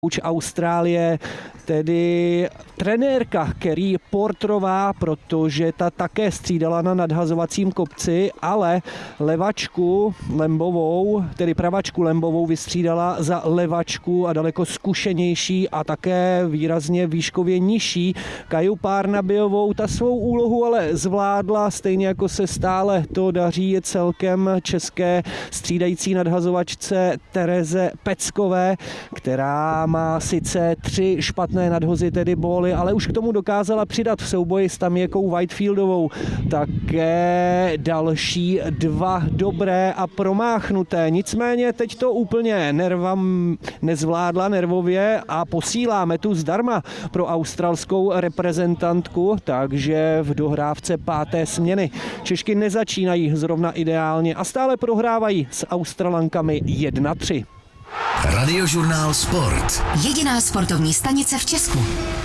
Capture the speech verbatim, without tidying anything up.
Kouč Austrálie, tedy trenérka Kerry Porterová, protože ta také střídala na nadhazovacím kopci, ale levačku Lembovou, tedy pravačku Lembovou vystřídala za levačku a daleko zkušenější a také výrazně výškově nižší Kaju Parnabiovou. Ta svou úlohu ale zvládla, stejně jako se stále to daří celkem české střídající nadhazovačce Tereze Peckové, která má sice tři špatné nadhozy, tedy bóly, ale už k tomu dokázala přidat v souboji s Tamiekou Whitefieldovou také další dva dobré a promáchnuté. Nicméně teď to úplně nervam nezvládla nervově a posílá metu zdarma pro australskou reprezentantku, takže v dohrávce páté směny Češky nezačínají zrovna ideálně a stále prohrávají s Australankami jedna tři. Radiožurnál Sport. Jediná sportovní stanice v Česku.